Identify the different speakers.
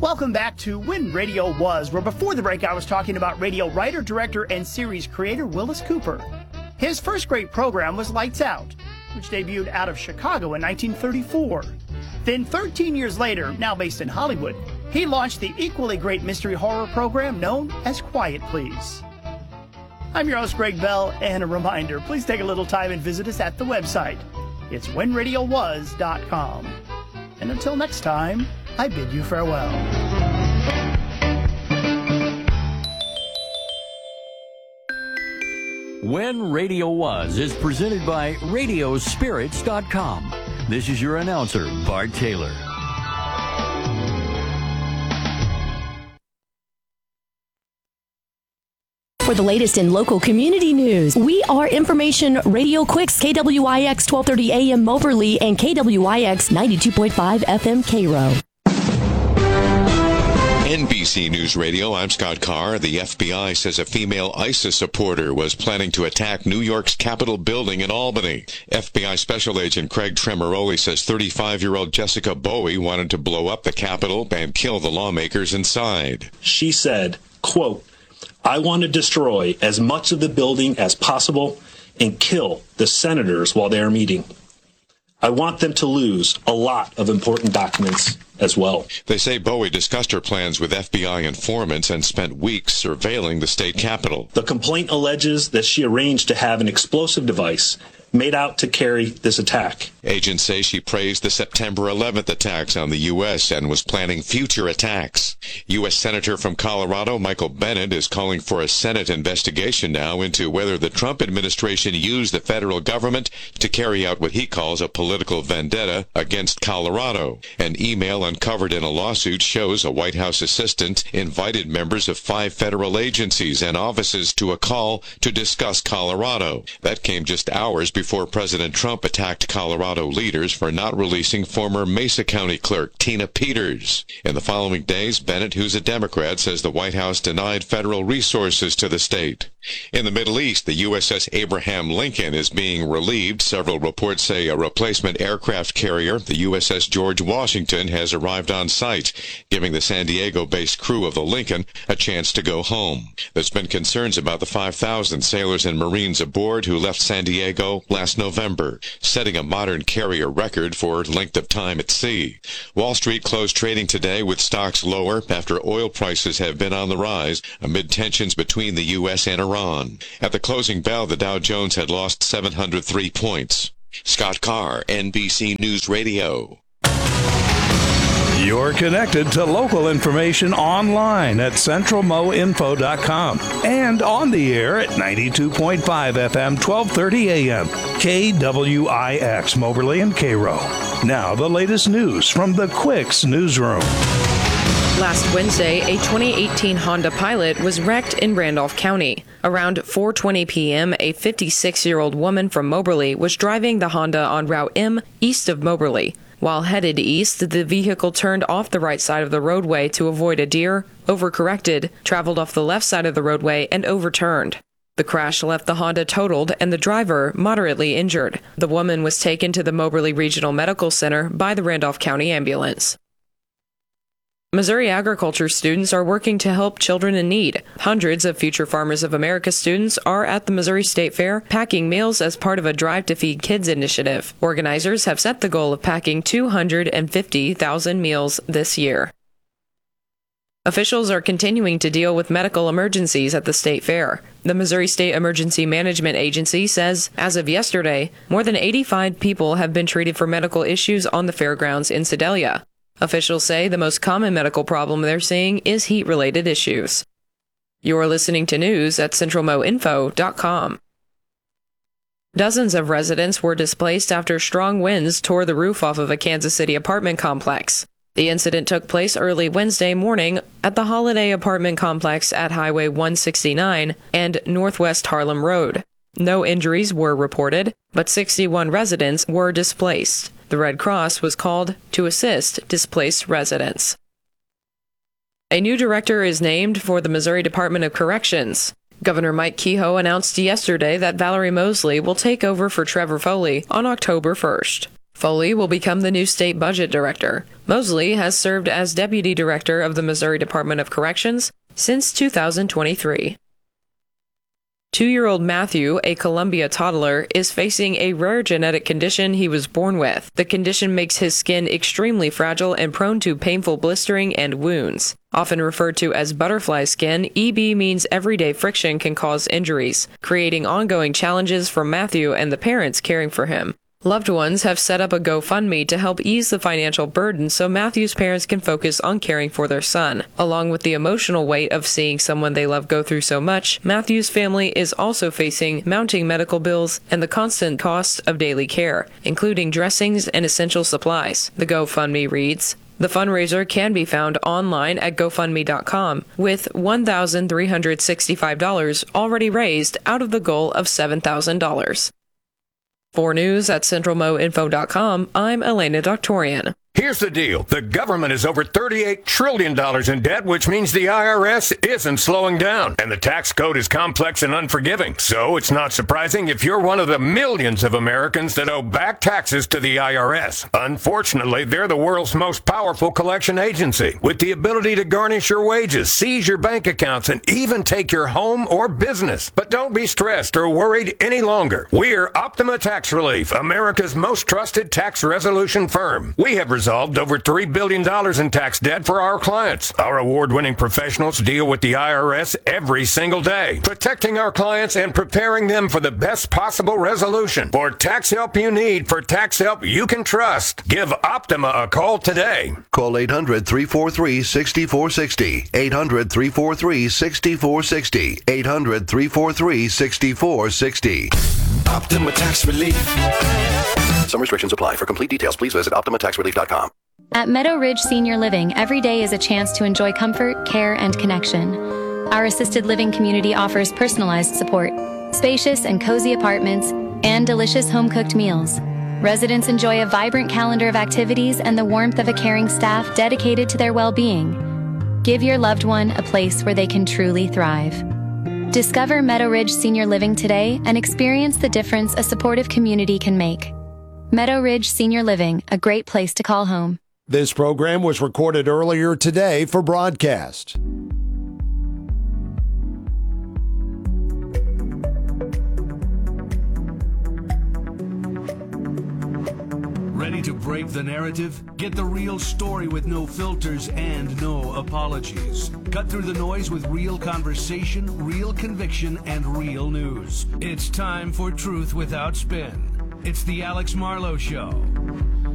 Speaker 1: Welcome back to When Radio Was, where before the break I was talking about radio writer, director, and series creator Willis Cooper. His first great program was Lights Out, which debuted out of Chicago in 1934. Then 13 years later, now based in Hollywood, he launched the equally great mystery horror program known as Quiet Please. I'm your host, Greg Bell, and a reminder, please take a little time and visit us at the website. It's whenradiowas.com. And until next time, I bid you farewell.
Speaker 2: When Radio Was is presented by Radiospirits.com. This is your announcer, Bart Taylor.
Speaker 3: For the latest in local community news, we are Information Radio Quicks, KWIX 1230 AM Moberly and KWIX 92.5 FM Cairo.
Speaker 4: NBC News Radio, I'm Scott Carr. The FBI says a female ISIS supporter was planning to attack New York's Capitol building in Albany. FBI Special Agent Craig Tremoroli says 35-year-old Jessica Bowie wanted to blow up the Capitol and kill the lawmakers inside.
Speaker 5: She said, quote, "I want to destroy as much of the building as possible and kill the senators while they are meeting. I want them to lose a lot of important documents as well."
Speaker 4: They say Bowie discussed her plans with FBI informants and spent weeks surveilling the state capitol.
Speaker 5: The complaint alleges that she arranged to have an explosive device made out to carry this attack.
Speaker 4: Agents say she praised the September 11th attacks on the U.S. and was planning future attacks. U.S. Senator from Colorado Michael Bennet is calling for a Senate investigation now into whether the Trump administration used the federal government to carry out what he calls a political vendetta against Colorado. An email uncovered in a lawsuit shows a White House assistant invited members of 5 federal agencies and offices to a call to discuss Colorado. That came just hours before President Trump attacked Colorado leaders for not releasing former Mesa County clerk Tina Peters. In the following days, Bennett, who's a Democrat, says the White House denied federal resources to the state. In the Middle East, the USS Abraham Lincoln is being relieved. Several reports say a replacement aircraft carrier, the USS George Washington, has arrived on site, giving the San Diego-based crew of the Lincoln a chance to go home. There's been concerns about the 5,000 sailors and Marines aboard who left San Diego last November, setting a modern carrier record for length of time at sea. Wall Street closed trading today with stocks lower after oil prices have been on the rise amid tensions between the U.S. and Iran. At the closing bell, the Dow Jones had lost 703 points. Scott Carr, NBC News Radio.
Speaker 6: You're connected to local information online at centralmoinfo.com and on the air at 92.5 FM, 1230 AM, KWIX, Moberly and Cairo. Now the latest news from the Quicks newsroom.
Speaker 7: Last Wednesday, a 2018 Honda Pilot was wrecked in Randolph County. Around 4:20 p.m., a 56-year-old woman from Moberly was driving the Honda on Route M east of Moberly. While headed east, the vehicle turned off the right side of the roadway to avoid a deer, overcorrected, traveled off the left side of the roadway, and overturned. The crash left the Honda totaled and the driver moderately injured. The woman was taken to the Moberly Regional Medical Center by the Randolph County Ambulance. Missouri agriculture students are working to help children in need. Hundreds of Future Farmers of America students are at the Missouri State Fair packing meals as part of a Drive to Feed Kids initiative. Organizers have set the goal of packing 250,000 meals this year. Officials are continuing to deal with medical emergencies at the State Fair. The Missouri State Emergency Management Agency says, as of yesterday, more than 85 people have been treated for medical issues on the fairgrounds in Sedalia. Officials say the most common medical problem they're seeing is heat-related issues. You're listening to news at centralmoinfo.com. Dozens of residents were displaced after strong winds tore the roof off of a Kansas City apartment complex. The incident took place early Wednesday morning at the Holiday Apartment Complex at Highway 169 and Northwest Harlem Road. No injuries were reported, but 61 residents were displaced. The Red Cross was called to assist displaced residents. A new director is named for the Missouri Department of Corrections. Governor Mike Kehoe announced yesterday that Valerie Mosley will take over for Trevor Foley on October 1st. Foley will become the new state budget director. Mosley has served as deputy director of the Missouri Department of Corrections since 2023. 2-year-old Matthew, a Columbia toddler, is facing a rare genetic condition he was born with. The condition makes his skin extremely fragile and prone to painful blistering and wounds. Often referred to as butterfly skin, EB means everyday friction can cause injuries, creating ongoing challenges for Matthew and the parents caring for him. Loved ones have set up a GoFundMe to help ease the financial burden so Matthew's parents can focus on caring for their son. Along with the emotional weight of seeing someone they love go through so much, Matthew's family is also facing mounting medical bills and the constant cost of daily care, including dressings and essential supplies. The GoFundMe reads, "The fundraiser can be found online at GoFundMe.com, with $1,365 already raised out of the goal of $7,000. For news at CentralMoInfo.com, I'm Elena Doctorian.
Speaker 8: Here's the deal. The government is over $38 trillion in debt, which means the IRS isn't slowing down. And the tax code is complex and unforgiving. So it's not surprising if you're one of the millions of Americans that owe back taxes to the IRS. Unfortunately, they're the world's most powerful collection agency, with the ability to garnish your wages, seize your bank accounts, and even take your home or business. But don't be stressed or worried any longer. We're Optima Tax Relief, America's most trusted tax resolution firm. We have resolved over $3 billion in tax debt for our clients. Our award-winning professionals deal with the IRS every single day, protecting our clients and preparing them for the best possible resolution. For tax help you need, for tax help you can trust, give Optima a call today.
Speaker 9: Call 800-343-6460. 800-343-6460. 800-343-6460.
Speaker 10: Optima Tax Relief.
Speaker 9: Some restrictions apply. For complete details, please visit OptimaTaxRelief.com.
Speaker 11: At Meadow Ridge Senior Living, every day is a chance to enjoy comfort, care, and connection. Our assisted living community offers personalized support, spacious and cozy apartments, and delicious home-cooked meals. Residents enjoy a vibrant calendar of activities and the warmth of a caring staff dedicated to their well-being. Give your loved one a place where they can truly thrive. Discover Meadow Ridge Senior Living today and experience the difference a supportive community can make. Meadow Ridge Senior Living, a great place to call home.
Speaker 12: This program was recorded earlier today for broadcast.
Speaker 13: Ready to break the narrative? Get the real story with no filters and no apologies. Cut through the noise with real conversation, real conviction, and real news. It's time for Truth Without Spin. It's the Alex Marlowe Show.